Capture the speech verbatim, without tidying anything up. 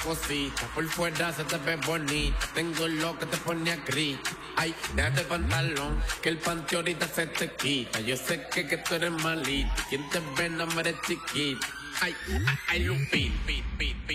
cosita, por fuera se te ve bonita. Tengo lo que te pone a gritar. Ay, déjate el pantalón, que el panty ahorita se te quita. Yo sé que, que tú eres malita, quien te ve no me eres chiquita. Ay, ay, ay, Lupita, pit, pit, pit.